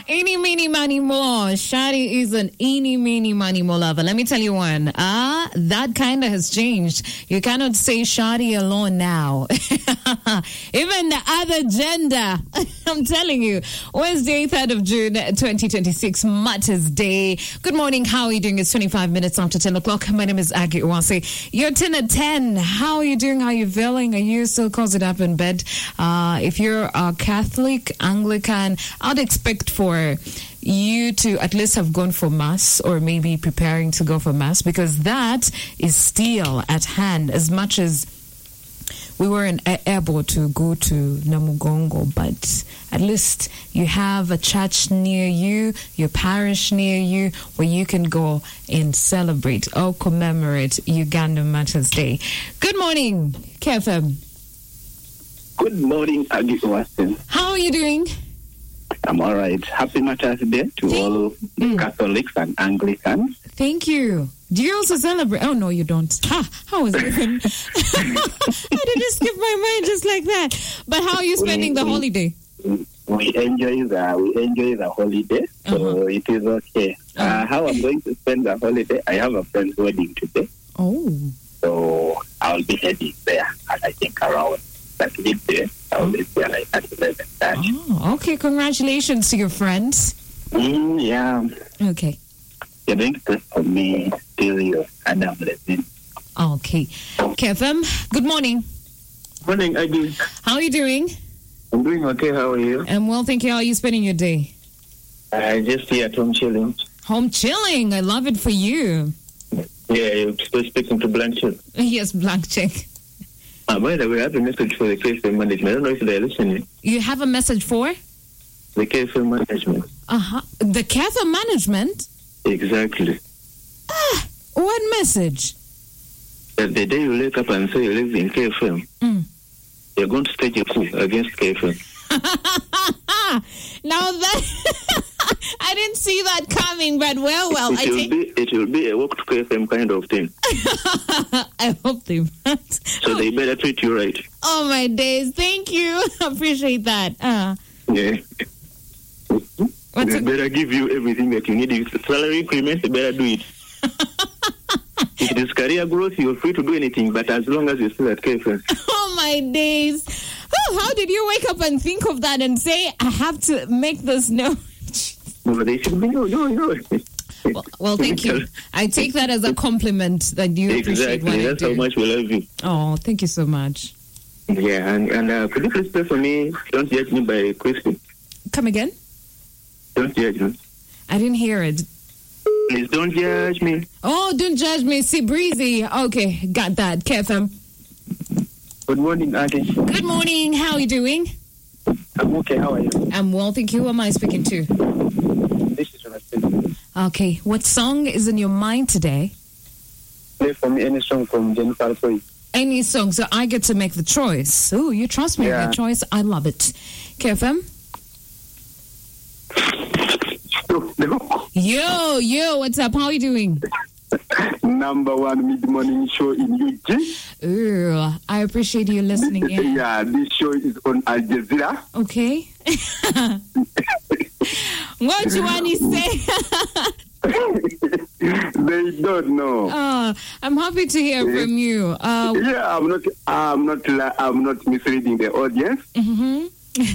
Eeny, meeny, money, more. Shadi is an eeny, meeny, money, more lover. Let me tell you one. That kind of has changed. You cannot say Shadi alone now. Even the other gender. I'm telling you. Wednesday, 3rd of June, 2026, Mother's Day. Good morning. How are you doing? It's 25 minutes after 10 o'clock. My name is Aggie Uwase. You're 10 at 10. How are you doing? How are you feeling? Are you still cozied up in bed? If you're a Catholic, Anglican, I'd expect for you to at least have gone for Mass or maybe preparing to go for Mass, because that is still at hand. As much as we weren't able to go to Namugongo, but at least you have a church near you, your parish near you, where you can go and celebrate or commemorate Uganda Mother's Day. Good morning, KFM. Good morning, Aggie Uwase. How are you doing? I'm all right. Happy Mother's Day to all Catholics and Anglicans. Thank you. Do you also celebrate? Oh, no, you don't. How was it? I didn't skip my mind just like that. But how are you spending the holiday? We enjoy the holiday, so it is okay. How I'm going to spend the holiday, I have a friend's wedding today. Oh. So I'll be heading there, and I think around that midday, I'll be there like at 11:30. Oh, okay. Congratulations to your friends. Yeah. Okay. You're going to pray for me till you and I'm listening. Okay. KFM, good morning. Morning, Aggie. How are you doing? I'm doing okay. How are you? I'm well, thank you. How are you spending your day? Just here at home chilling. Home chilling. I love it for you. Yeah, you're still speaking to Blank Check. Yes, Blank Check. By the way, I have a message for the KFM management. I don't know if they're listening. You have a message for? The KFM management. The KFM management? Exactly. What message? That the day you wake up and say you live in KFM, you're going to stage a coup against KFM. Now that I didn't see that coming, but it will be a walk to KFM kind of thing. I hope they won't. So they better treat you right. Oh my days! Thank you. Appreciate that. Yeah. They better give you everything that you need. If it's salary increments, they better do it. If it is career growth, you're free to do anything, but as long as you're still at KFM. Oh my days! How did you wake up and think of that and say, I have to make this note? No, they should be no. Well, thank you. I take that as a compliment that you appreciate what I do. That's how much we love you. Oh, thank you so much. Yeah, and could you please pray for me? Don't Judge Me by Christy. Come again? Don't Judge Me. I didn't hear it. Please don't judge me. Oh, don't judge me. See, breezy. Okay, got that. KFM. Good morning, Auntie. Good morning. How are you doing? I'm okay. How are you? I'm well, thank you. Who am I speaking to? This is Jonathan. Okay, what song is in your mind today? Play for me any song from Jennifer Lopez. Any song, so I get to make the choice. Oh, you trust me with the choice? I love it. KFM? Yo, what's up? How are you doing? Number one mid-morning show in UG. Ooh, I appreciate you listening in. Yeah, this show is on Al Jazeera. Okay. What do you want to say? They don't know. I'm happy to hear from you. I'm not misleading the audience. Mm-hmm.